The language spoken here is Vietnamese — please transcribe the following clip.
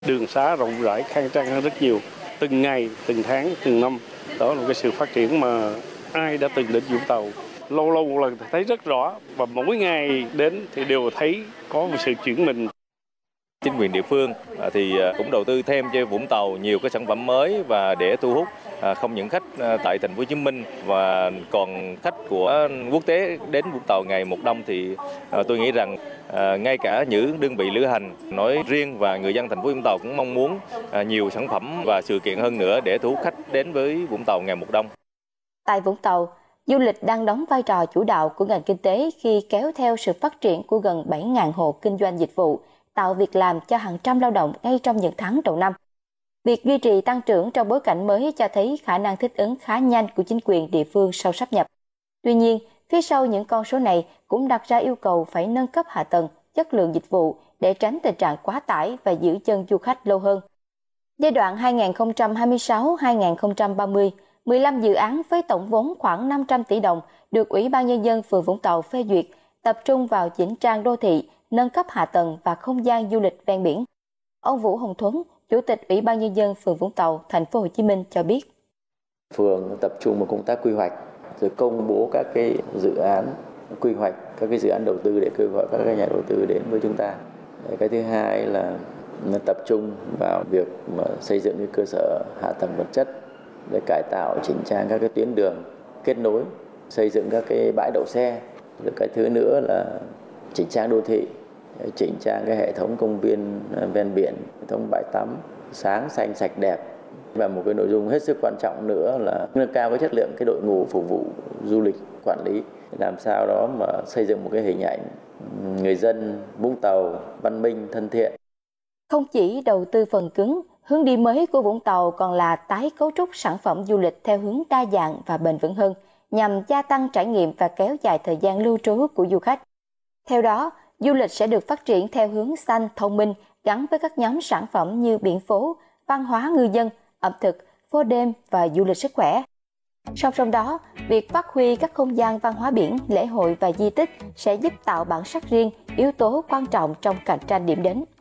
Đường xá rộng rãi, khang trang hơn rất nhiều. Từng ngày, từng tháng, từng năm. Đó là cái sự phát triển mà ai đã từng đến Vũng Tàu lâu lâu một lần thấy rất rõ. Và mỗi ngày đến thì đều thấy có một sự chuyển mình. Chính quyền địa phương thì cũng đầu tư thêm cho Vũng Tàu nhiều cái sản phẩm mới và để thu hút không những khách tại thành phố Hồ Chí Minh và còn khách của quốc tế đến Vũng Tàu ngày một đông thì tôi nghĩ rằng ngay cả những đơn vị lữ hành nói riêng và người dân thành phố Vũng Tàu cũng mong muốn nhiều sản phẩm và sự kiện hơn nữa để thu hút khách đến với Vũng Tàu ngày một đông. Tại Vũng Tàu, du lịch đang đóng vai trò chủ đạo của ngành kinh tế khi kéo theo sự phát triển của gần 7.000 hộ kinh doanh dịch vụ, tạo việc làm cho hàng trăm lao động ngay trong những tháng đầu năm. Việc duy trì tăng trưởng trong bối cảnh mới cho thấy khả năng thích ứng khá nhanh của chính quyền địa phương sau sáp nhập. Tuy nhiên, phía sau những con số này cũng đặt ra yêu cầu phải nâng cấp hạ tầng, chất lượng dịch vụ để tránh tình trạng quá tải và giữ chân du khách lâu hơn. Giai đoạn 2026-2030, 15 dự án với tổng vốn khoảng 500 tỷ đồng được Ủy ban Nhân dân phường Vũng Tàu phê duyệt, tập trung vào chỉnh trang đô thị, nâng cấp hạ tầng và không gian du lịch ven biển. Ông Vũ Hồng Thuấn, Chủ tịch Ủy ban Nhân dân phường Vũng Tàu, thành phố Hồ Chí Minh cho biết. Phường tập trung vào công tác quy hoạch, rồi công bố các cái dự án quy hoạch, các cái dự án đầu tư để kêu gọi các nhà đầu tư đến với chúng ta. Cái thứ hai là tập trung vào việc mà xây dựng cái cơ sở hạ tầng vật chất để cải tạo, chỉnh trang các cái tuyến đường kết nối, xây dựng các cái bãi đậu xe. Rồi cái thứ nữa là chỉnh trang đô thị, chỉnh trang cái hệ thống công viên ven biển, hệ thống bãi tắm sáng xanh sạch đẹp. Và một cái nội dung hết sức quan trọng nữa là nâng cao cái chất lượng cái đội ngũ phục vụ du lịch quản lý, làm sao đó mà xây dựng một cái hình ảnh người dân Vũng Tàu văn minh, thân thiện. Không chỉ đầu tư phần cứng, hướng đi mới của Vũng Tàu còn là tái cấu trúc sản phẩm du lịch theo hướng đa dạng và bền vững hơn, nhằm gia tăng trải nghiệm và kéo dài thời gian lưu trú của du khách. Theo đó, du lịch sẽ được phát triển theo hướng xanh, thông minh, gắn với các nhóm sản phẩm như biển phố, văn hóa ngư dân, ẩm thực, phố đêm và du lịch sức khỏe. Song song đó, việc phát huy các không gian văn hóa biển, lễ hội và di tích sẽ giúp tạo bản sắc riêng, yếu tố quan trọng trong cạnh tranh điểm đến.